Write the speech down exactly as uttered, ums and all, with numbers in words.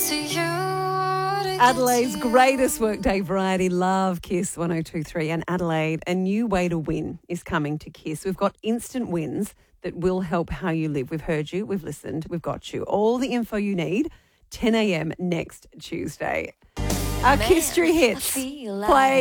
Adelaide's greatest workday variety, love Kiss one oh two three. And Adelaide, a new way to win is coming to Kiss. We've got instant wins that will help how you live. We've heard you, we've listened, we've got you. All the info you need, ten a.m. next Tuesday. Our Kiss Hits play